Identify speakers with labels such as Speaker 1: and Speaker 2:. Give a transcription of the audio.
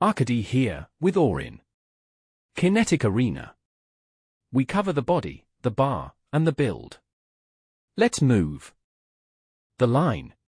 Speaker 1: Arkady here, with Orin. Kinetic Arena. We cover the body, the bar, and the build. Let's move. The line.